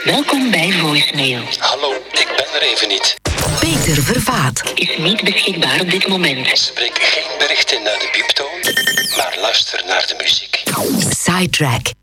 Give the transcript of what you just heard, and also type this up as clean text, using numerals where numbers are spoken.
Welkom bij Voicemail. Hallo, ik ben er even niet. Peter Vervaat is niet beschikbaar op dit moment. Spreek geen bericht in naar de bieptoon, maar luister naar de muziek. Sidetrack